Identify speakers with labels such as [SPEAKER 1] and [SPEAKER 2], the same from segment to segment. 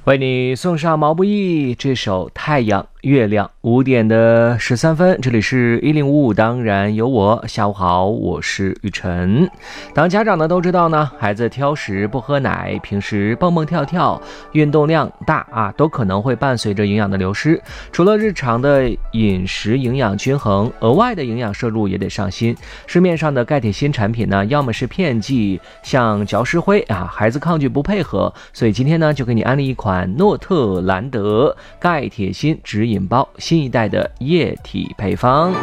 [SPEAKER 1] 为你送上毛不易这首《太阳月亮》5点的13分，这里是1055，当然有我。下午好，我是雨晨。当家长的都知道呢，孩子挑食不喝奶，平时蹦蹦跳跳，运动量大都可能会伴随着营养的流失。除了日常的饮食营养均衡，额外的营养摄入也得上心。市面上的钙铁锌产品呢，要么是骗剂，像嚼石灰孩子抗拒不配合，所以今天呢就给你安利一款诺特兰德钙铁锌指引包，新一代的液体配方。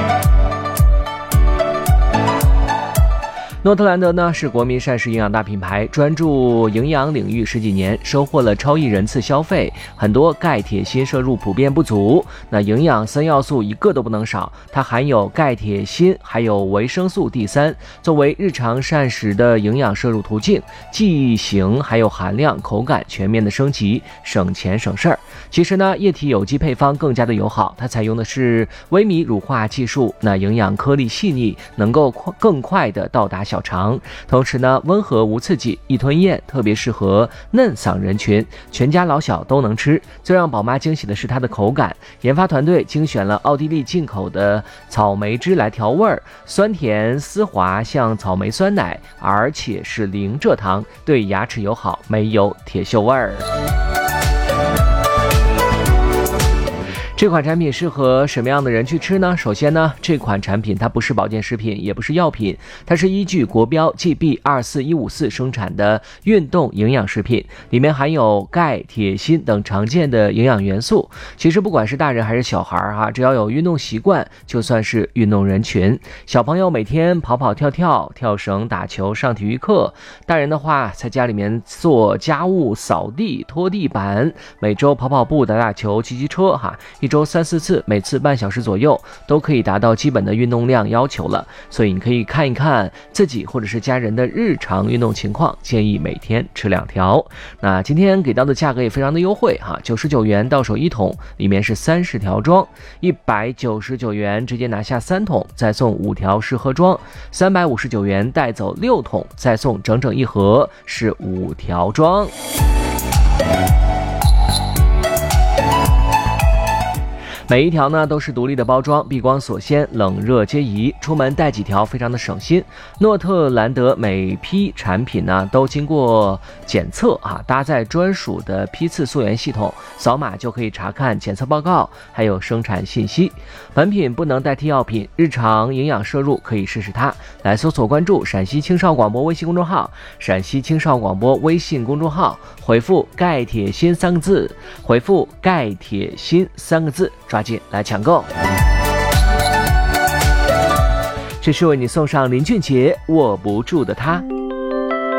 [SPEAKER 1] 诺特兰德呢是国民膳食营养大品牌，专注营养领域10几年，收获了超亿人次消费。很多钙铁锌摄入普遍不足，那营养3要素一个都不能少，它含有钙铁锌，还有维生素 D3， 作为日常膳食的营养摄入途径，剂型还有含量、口感全面的升级，省钱省事儿。其实呢，液体有机配方更加的友好，它采用的是微米乳化技术，那营养颗粒细腻，能够更快的到达小肠，同时呢温和无刺激，易吞咽，特别适合嫩嗓人群，全家老小都能吃。最让宝妈惊喜的是它的口感，研发团队精选了奥地利进口的草莓汁来调味儿，酸甜丝滑，像草莓酸奶，而且是零蔗糖，对牙齿友好，没有铁锈味儿。这款产品适合什么样的人去吃呢？首先呢，这款产品它不是保健食品，也不是药品，它是依据国标 GB24154 生产的运动营养食品，里面含有钙、铁、锌等常见的营养元素。其实不管是大人还是小孩只要有运动习惯，就算是运动人群。小朋友每天跑跑跳跳、跳绳、打球、上体育课；大人的话，在家里面做家务、扫地、拖地板，每周跑跑步、打打球、骑骑车一周3-4次，每次半小时左右，都可以达到基本的运动量要求了。所以你可以看一看自己或者是家人的日常运动情况，建议每天吃2条。那今天给到的价格也非常的优惠，99元到手1桶，里面是30条装，199元直接拿下3桶，再送5条试喝装，359元带走6桶，再送整整1盒，是5条装。每一条呢都是独立的包装，避光锁鲜，冷热皆宜，出门带几条非常的省心。诺特兰德每批产品呢都经过检测搭载专属的批次溯源系统，扫码就可以查看检测报告，还有生产信息。本品不能代替药品，日常营养摄入可以试试它。来搜索关注陕西青少广播微信公众号，陕西青少广播微信公众号，回复钙铁锌3个字，回复钙铁锌3个字，抓紧来抢购。这是为你送上林俊杰握不住的他。